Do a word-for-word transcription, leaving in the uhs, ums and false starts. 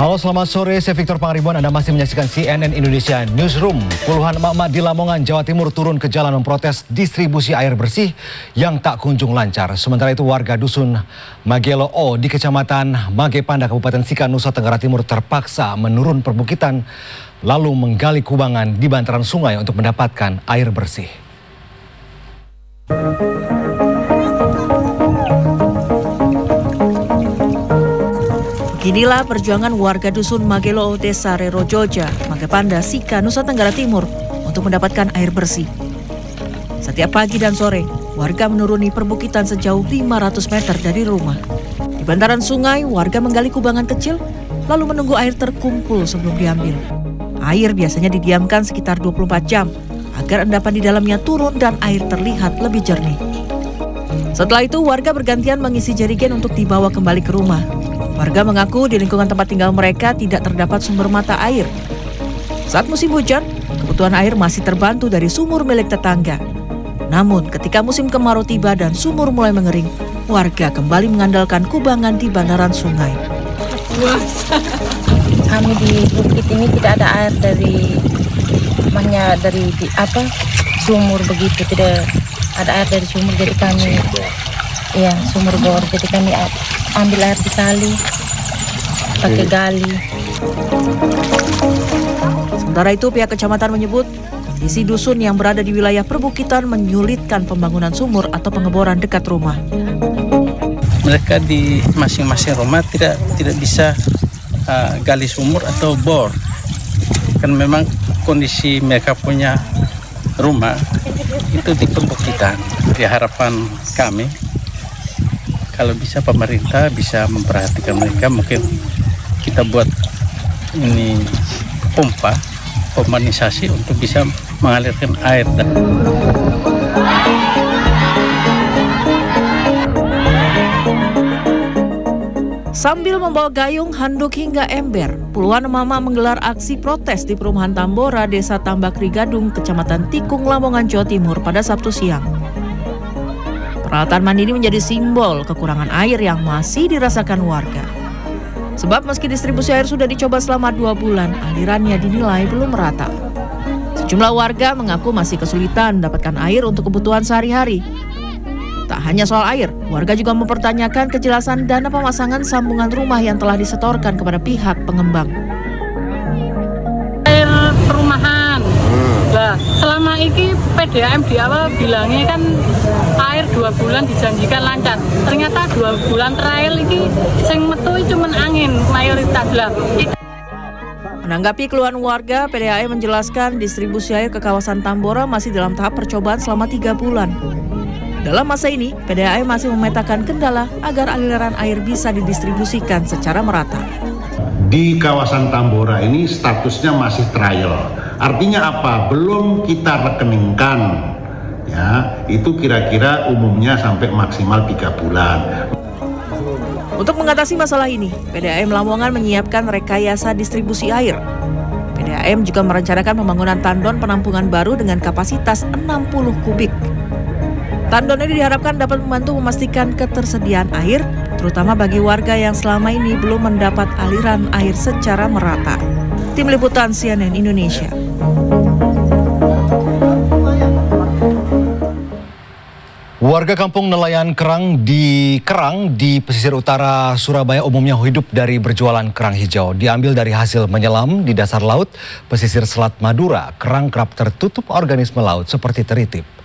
Halo, selamat sore. Saya Victor Pangaribuan. Anda masih menyaksikan C N N Indonesia Newsroom. Puluhan emak-emak di Lamongan, Jawa Timur turun ke jalan memprotes distribusi air bersih yang tak kunjung lancar. Sementara itu warga dusun Magelo O di Kecamatan Magepanda, Kabupaten Sika, Nusa Tenggara Timur terpaksa menurun perbukitan lalu menggali kubangan di bantaran sungai untuk mendapatkan air bersih. Inilah perjuangan warga dusun Magelo Desa Rerojoja, Magepanda, Sika, Nusa Tenggara Timur untuk mendapatkan air bersih. Setiap pagi dan sore, warga menuruni perbukitan sejauh lima ratus meter dari rumah. Di bantaran sungai, warga menggali kubangan kecil, lalu menunggu air terkumpul sebelum diambil. Air biasanya didiamkan sekitar dua puluh empat jam, agar endapan di dalamnya turun dan air terlihat lebih jernih. Setelah itu, warga bergantian mengisi jerigen untuk dibawa kembali ke rumah. Warga mengaku di lingkungan tempat tinggal mereka tidak terdapat sumber mata air. Saat musim hujan, kebutuhan air masih terbantu dari sumur milik tetangga. Namun ketika musim kemarau tiba dan sumur mulai mengering, warga kembali mengandalkan kubangan di bantaran sungai. Kami di bukit ini tidak ada air dari mana dari di, apa sumur begitu, tidak ada air dari sumur, jadi kami ya sumur bor, jadi kami ambil air di kali pakai gali. Sementara itu pihak kecamatan menyebut kondisi dusun yang berada di wilayah perbukitan menyulitkan pembangunan sumur atau pengeboran dekat rumah. Mereka di masing-masing rumah tidak tidak bisa uh, gali sumur atau bor. Kan memang kondisi mereka punya rumah itu di perbukitan. Di harapan kami, kalau bisa pemerintah bisa memperhatikan mereka, mungkin kita buat ini pompa, pemanisasi untuk bisa mengalirkan air. Sambil membawa gayung, handuk hingga ember, puluhan emak-emak menggelar aksi protes di perumahan Tambora, Desa Tambakri Gadung, Kecamatan Tikung, Lamongan, Jawa Timur pada Sabtu siang. Peralatan mandi ini menjadi simbol kekurangan air yang masih dirasakan warga. Sebab meski distribusi air sudah dicoba selama dua bulan, alirannya dinilai belum merata. Sejumlah warga mengaku masih kesulitan mendapatkan air untuk kebutuhan sehari-hari. Tak hanya soal air, warga juga mempertanyakan kejelasan dana pemasangan sambungan rumah yang telah disetorkan kepada pihak pengembang. Air perumahan. Nah, selama ini P D A M di awal bilangnya kan air dua bulan dijanjikan lancar. Ternyata dua bulan terakhir ini sing metu cuma angin mayoritas lah. Menanggapi keluhan warga, P D A M menjelaskan distribusi air ke kawasan Tambora masih dalam tahap percobaan selama tiga bulan. Dalam masa ini, P D A M masih memetakan kendala agar aliran air bisa didistribusikan secara merata. Di kawasan Tambora ini statusnya masih trial. Artinya apa? Belum kita rekeningkan. Ya, itu kira-kira umumnya sampai maksimal tiga bulan. Untuk mengatasi masalah ini, P D A M Lamongan menyiapkan rekayasa distribusi air. P D A M juga merencanakan pembangunan tandon penampungan baru dengan kapasitas enam puluh kubik. Tandon ini diharapkan dapat membantu memastikan ketersediaan air, terutama bagi warga yang selama ini belum mendapat aliran air secara merata. Tim Liputan C N N Indonesia. Warga kampung nelayan kerang di Kerang di pesisir utara Surabaya umumnya hidup dari berjualan kerang hijau. Diambil dari hasil menyelam di dasar laut pesisir Selat Madura, kerang kerap tertutup organisme laut seperti teritip.